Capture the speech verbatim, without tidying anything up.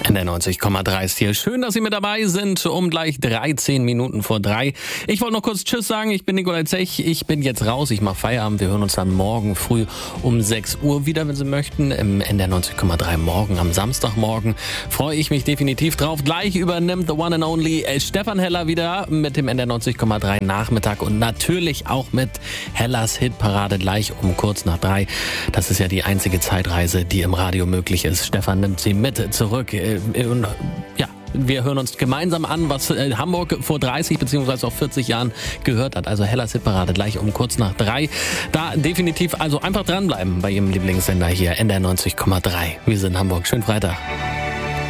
N D R neunzig Komma drei ist hier. Schön, dass Sie mit dabei sind, um gleich dreizehn Minuten vor drei. Ich wollte noch kurz Tschüss sagen. Ich bin Nikolai Zech. Ich bin jetzt raus. Ich mache Feierabend. Wir hören uns dann morgen früh um sechs Uhr wieder, wenn Sie möchten. Im N D R neunzig Komma drei morgen, am Samstagmorgen. Freue ich mich definitiv drauf. Gleich übernimmt the one and only Stefan Heller wieder mit dem N D R neunzig Komma drei Nachmittag und natürlich auch mit Hellers Hitparade gleich um kurz nach drei. Das ist ja die einzige Zeitreise, die im Radio möglich ist. Stefan nimmt Sie mit zurück. Und ja, wir hören uns gemeinsam an, was Hamburg vor dreißig bzw. auch vierzig Jahren gehört hat. Also Hellers Hitparade gleich um kurz nach drei. Da definitiv also einfach dranbleiben bei Ihrem Lieblingssender hier, N D R neunzig Komma drei. Wir sind in Hamburg. Schönen Freitag.